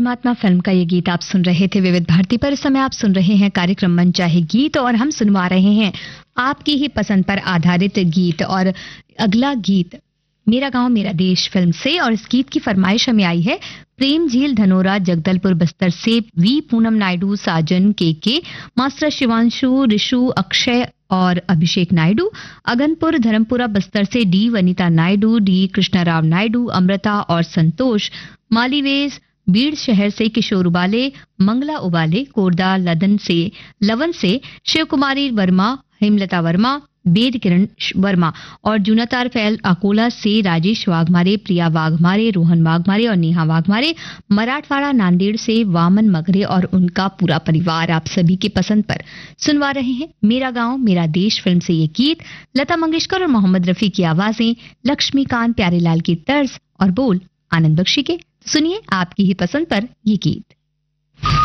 परमात्मा फिल्म का ये गीत आप सुन रहे थे विविध भारती पर। इस समय आप सुन रहे हैं कार्यक्रम मन चाहे गीत और हम सुनवा रहे हैं आपकी ही पसंद पर आधारित गीत। और अगला गीत मेरा गांव मेरा देश फिल्म से, और इस गीत की फरमाइश हमें आई है प्रेम झील धनोरा जगदलपुर बस्तर से वी पूनम नायडू, साजन के मास्टर शिवांशु, ऋषु, अक्षय और अभिषेक नायडू, अगनपुर धर्मपुरा बस्तर से डी वनिता नायडू, डी कृष्णाराव नायडू, अमृता और संतोष, मालीवेस बीड़ शहर से किशोर उबाले, मंगला उबाले, कोरदा लवन से शिव कुमारी वर्मा, हेमलता वर्मा, वेद किरण वर्मा और जुनातार फैल अकोला से राजेश वाघमारे, प्रिया वाघमारे, रोहन वाघमारे और नेहा वाघमारे, मराठवाड़ा नांदेड़ से वामन मगरे और उनका पूरा परिवार आप सभी की पसंद पर सुनवा रहे हैं मेरा गांव मेरा देश फिल्म से ये गीत। लता मंगेशकर और मोहम्मद रफी की आवाजें, लक्ष्मीकांत प्यारेलाल की तर्ज और बोल आनंद बख्शी के। सुनिए आपकी ही पसंद पर ये गीत।